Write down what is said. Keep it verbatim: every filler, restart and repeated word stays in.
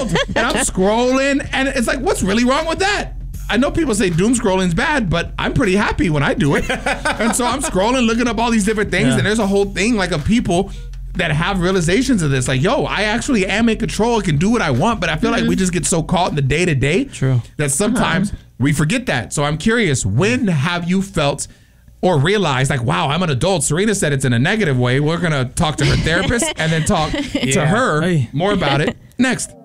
old. And I'm scrolling, and it's like, what's really wrong with that? I know people say doom scrolling's bad, but I'm pretty happy when I do it. And so I'm scrolling, looking up all these different things, yeah. and there's a whole thing like of people that have realizations of this. Like, yo, I actually am in control. I can do what I want, but I feel mm-hmm. like we just get so caught in the day-to-day True. that sometimes uh-huh. we forget that. So I'm curious, when have you felt or realized, like, wow, I'm an adult? Serena said it's in a negative way. We're going to talk to her therapist and then talk yeah. to her more about it next.